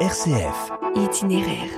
RCF. Itinéraire.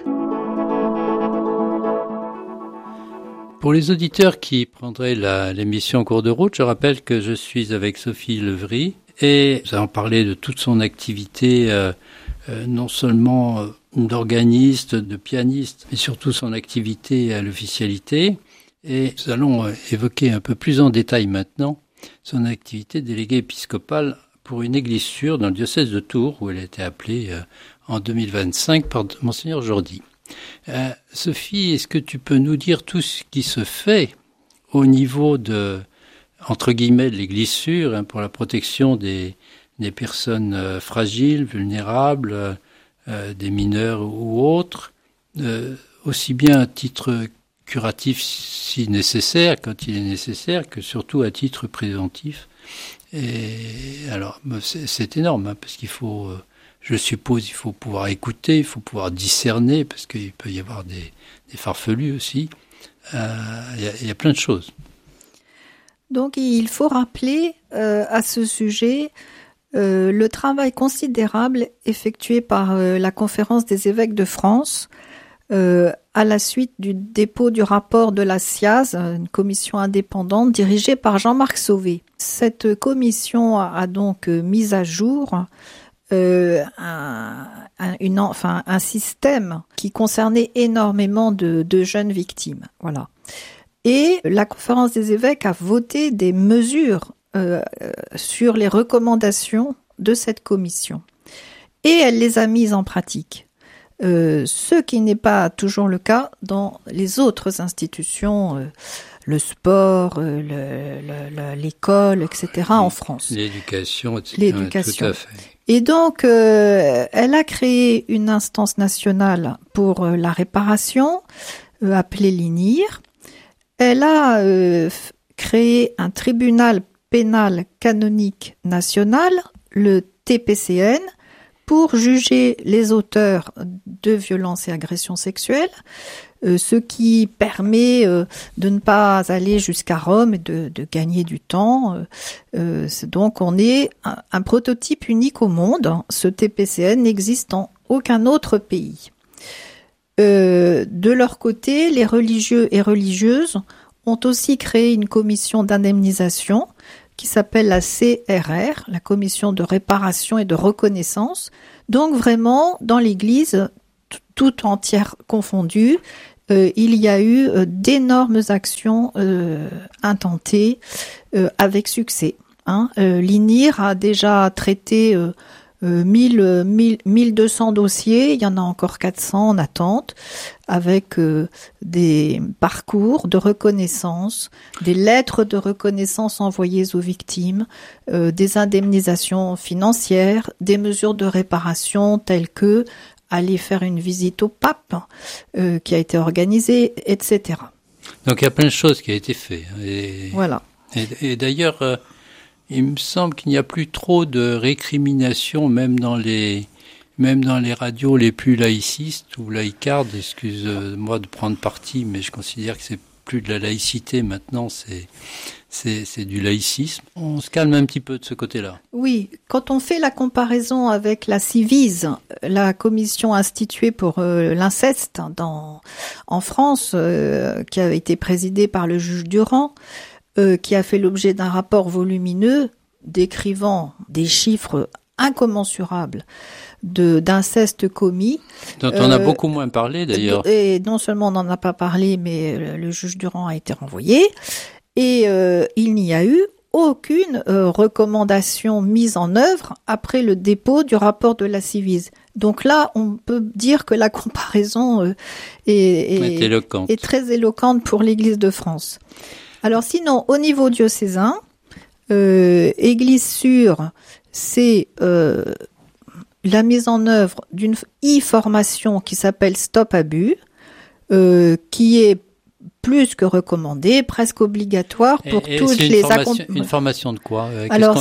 Pour les auditeurs qui prendraient l'émission en cours de route, je rappelle que je suis avec Sophie Levry et nous allons parler de toute son activité, non seulement d'organiste, de pianiste, mais surtout son activité à l'officialité. Et nous allons évoquer un peu plus en détail maintenant son activité de déléguée épiscopale pour une église sûre dans le diocèse de Tours, où elle a été appelée en 2025 par Monseigneur Jordi. Sophie, est-ce que tu peux nous dire tout ce qui se fait au niveau de, entre guillemets, de l'église sûre, pour la protection des personnes fragiles, vulnérables, des mineurs ou autres, aussi bien à titre curatif si nécessaire, quand il est nécessaire, que surtout à titre préventif. Et alors, c'est énorme, parce qu'il faut, je suppose, il faut pouvoir écouter, il faut pouvoir discerner, parce qu'il peut y avoir des farfelus aussi. Il y a plein de choses. Donc, il faut rappeler à ce sujet le travail considérable effectué par la Conférence des évêques de France à la suite du dépôt du rapport de la SIAZ, une commission indépendante dirigée par Jean-Marc Sauvé. Cette commission a donc mis à jour un système qui concernait énormément de jeunes victimes. Voilà. Et la Conférence des évêques a voté des mesures sur les recommandations de cette commission. Et elle les a mises en pratique. Ce qui n'est pas toujours le cas dans les autres institutions, le sport, l'école, etc. en France. L'éducation, etc. L'éducation. Tout à fait. Et donc, elle a créé une instance nationale pour la réparation, appelée l'INIR. Elle a créé un tribunal pénal canonique national, le TPCN, pour juger les auteurs de violences et agressions sexuelles, ce qui permet de ne pas aller jusqu'à Rome et de gagner du temps. Donc on est un prototype unique au monde. Ce TPCN n'existe dans aucun autre pays. De leur côté, les religieux et religieuses ont aussi créé une commission d'indemnisation qui s'appelle la CRR, la commission de réparation et de reconnaissance. Donc vraiment, dans l'Église, toute entière confondue, il y a eu d'énormes actions intentées avec succès. L'INIR a déjà traité 1200 dossiers, il y en a encore 400 en attente, avec des parcours de reconnaissance, des lettres de reconnaissance envoyées aux victimes, des indemnisations financières, des mesures de réparation telles que aller faire une visite au pape qui a été organisée, etc. Donc il y a plein de choses qui ont été faites. Voilà. Et d'ailleurs, il me semble qu'il n'y a plus trop de récriminations, même dans les radios les plus laïcistes ou laïcardes. Excuse-moi de prendre parti, mais je considère que c'est plus de la laïcité maintenant, c'est du laïcisme. On se calme un petit peu de ce côté-là. Oui, quand on fait la comparaison avec la Civise, la commission instituée pour l'inceste en France, qui a été présidée par le juge Durand, qui a fait l'objet d'un rapport volumineux décrivant des chiffres incommensurables d'inceste commis. Dont on a beaucoup moins parlé d'ailleurs. Et non seulement on n'en a pas parlé, mais le juge Durand a été renvoyé. Et il n'y a eu aucune recommandation mise en œuvre après le dépôt du rapport de la Civise. Donc là, on peut dire que la comparaison est très éloquente pour l'Église de France. Alors sinon, au niveau diocésain, Église sûre, c'est la mise en œuvre d'une e-formation qui s'appelle Stop Abus, qui est plus que recommandée, presque obligatoire pour toutes les accompagnements. Une formation de quoi? Alors,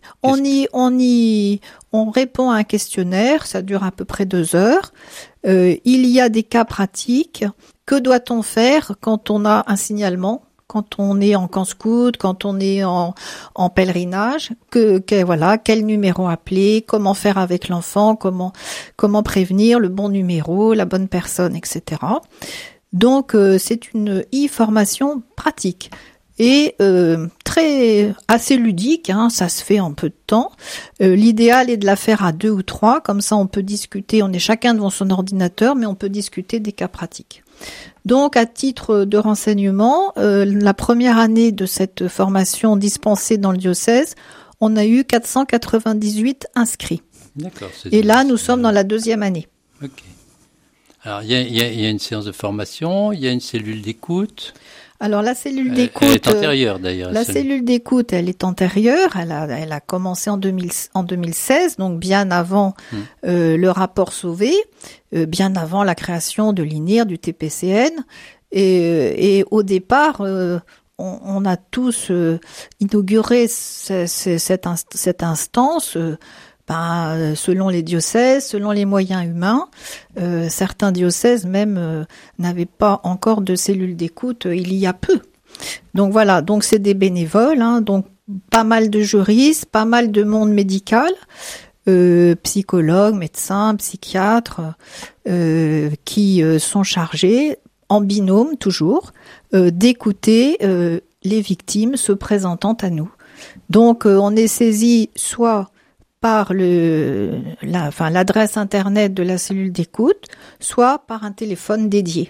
on répond à un questionnaire, ça dure à peu près 2 heures. Il y a des cas pratiques. Que doit-on faire quand on a un signalement quand on est en camp scout, quand on est en pèlerinage, voilà, quel numéro appeler, comment faire avec l'enfant, comment prévenir le bon numéro, la bonne personne, etc. Donc c'est une e-formation pratique et assez ludique, hein, ça se fait en peu de temps. L'idéal est de la faire à 2 ou 3, comme ça on peut discuter, on est chacun devant son ordinateur, mais on peut discuter des cas pratiques. Donc à titre de renseignement, la première année de cette formation dispensée dans le diocèse, on a eu 498 inscrits. D'accord. Et là nous sommes dans la 2e année. Ok. Alors, il y a une séance de formation, il y a une cellule d'écoute. Alors, la cellule d'écoute... Elle est antérieure, d'ailleurs. La cellule d'écoute, elle est antérieure. Elle a commencé en 2016, donc bien avant le rapport Sauvé, bien avant la création de l'INIR, du TPCN. Et au départ, on a tous inauguré cette instance... selon les diocèses, selon les moyens humains, certains diocèses même n'avaient pas encore de cellules d'écoute il y a peu. Donc voilà, donc c'est des bénévoles, hein, donc pas mal de juristes, pas mal de monde médical, psychologues, médecins, psychiatres, qui sont chargés, en binôme toujours, d'écouter les victimes se présentant à nous. Donc on est saisi soit par l'adresse internet de la cellule d'écoute, soit par un téléphone dédié.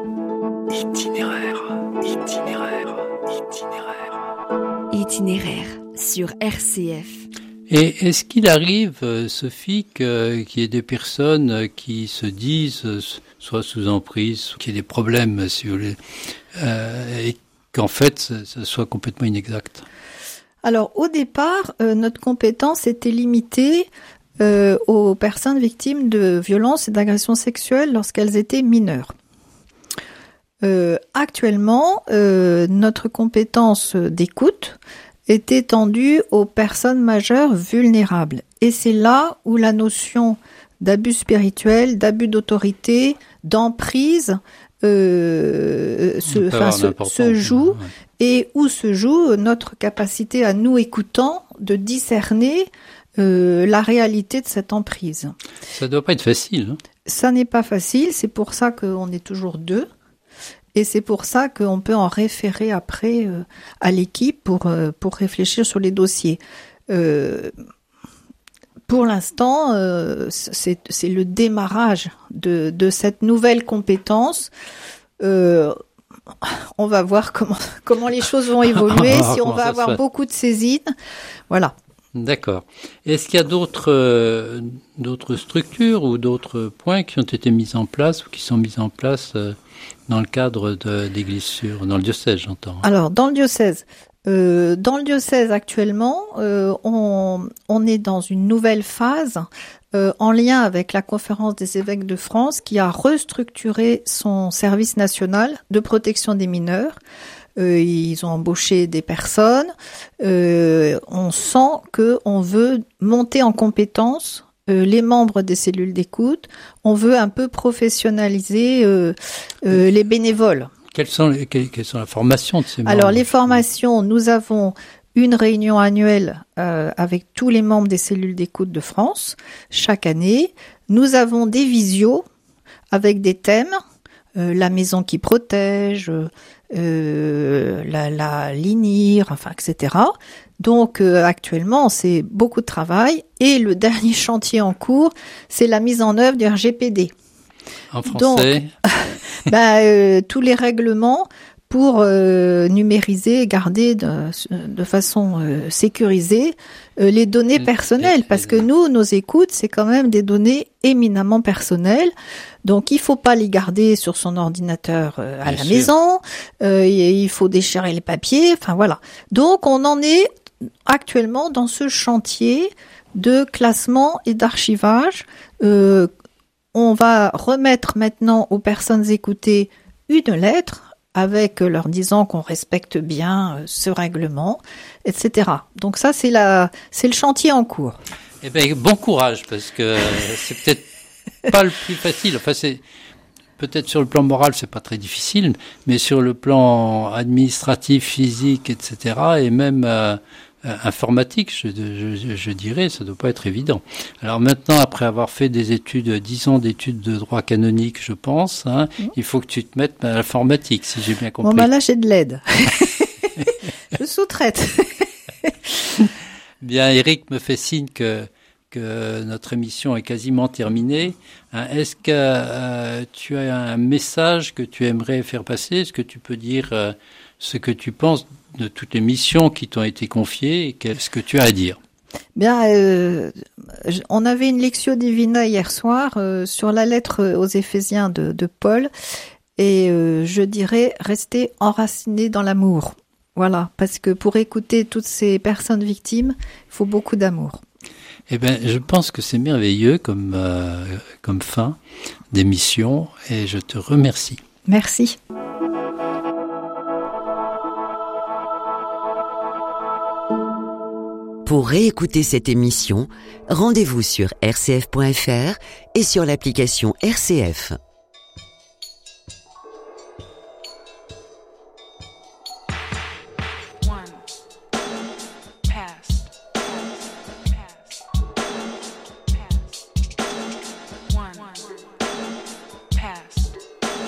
Itinéraire sur RCF. Et est-ce qu'il arrive, Sophie, qu'il y ait des personnes qui se disent, soit sous emprise, qu'il y ait des problèmes, si vous voulez, et qu'en fait, ce soit complètement inexact? Alors, au départ, notre compétence était limitée aux personnes victimes de violences et d'agressions sexuelles lorsqu'elles étaient mineures. Actuellement, notre compétence d'écoute est étendue aux personnes majeures vulnérables. Et c'est là où la notion d'abus spirituel, d'abus d'autorité, d'emprise se joue. Et où se joue notre capacité à nous écoutants de discerner la réalité de cette emprise. Ça doit pas être facile. Hein. Ça n'est pas facile, c'est pour ça qu'on est toujours 2. Et c'est pour ça qu'on peut en référer après à l'équipe pour réfléchir sur les dossiers. Pour l'instant, c'est le démarrage de cette nouvelle compétence. On va voir comment les choses vont évoluer, si on va avoir beaucoup de saisines. Voilà. D'accord. Est-ce qu'il y a d'autres structures ou d'autres points qui ont été mis en place ou qui sont mis en place dans le cadre d'Église Sûre, dans le diocèse, j'entends? Alors, dans le diocèse actuellement, on est dans une nouvelle phase en lien avec la Conférence des évêques de France qui a restructuré son service national de protection des mineurs. Ils ont embauché des personnes. On sent qu'on veut monter en compétence les membres des cellules d'écoute. On veut un peu professionnaliser les bénévoles. Quelles sont la formation de ces membres? Alors, les formations, nous avons une réunion annuelle avec tous les membres des cellules d'écoute de France, chaque année. Nous avons des visios avec des thèmes, la maison qui protège, l'INIR, enfin, etc. Donc, actuellement, c'est beaucoup de travail. Et le dernier chantier en cours, c'est la mise en œuvre du RGPD. En français? Donc, tous les règlements pour numériser et garder de façon sécurisée les données personnelles. Parce que nos écoutes, c'est quand même des données éminemment personnelles. Donc, il faut pas les garder sur son ordinateur à la maison. Il faut déchirer les papiers. Enfin, voilà. Donc, on en est actuellement dans ce chantier de classement et d'archivage. On va remettre maintenant aux personnes écoutées une lettre avec leur disant qu'on respecte bien ce règlement, etc. Donc ça, c'est le chantier en cours. Eh bien, bon courage, parce que c'est peut-être pas le plus facile. Enfin, peut-être sur le plan moral, c'est pas très difficile, mais sur le plan administratif, physique, etc., et même informatique, je dirais, ça doit pas être évident. Alors maintenant, après avoir fait des études, 10 ans d'études de droit canonique, je pense, il faut que tu te mettes à l'informatique, si j'ai bien compris. Bon, là, j'ai de l'aide. Je sous-traite. Bien, Eric me fait signe que notre émission est quasiment terminée. Est-ce que tu as un message que tu aimerais faire passer? Est-ce que tu peux dire ce que tu penses de toutes les missions qui t'ont été confiées et qu'est-ce que tu as à dire? Bien, on avait une Lectio Divina hier soir sur la lettre aux Éphésiens de Paul et je dirais rester enraciné dans l'amour. Voilà, parce que pour écouter toutes ces personnes victimes, il faut beaucoup d'amour. Eh bien, je pense que c'est merveilleux comme fin d'émission et je te remercie. Merci. Pour réécouter cette émission, rendez-vous sur rcf.fr et sur l'application RCF.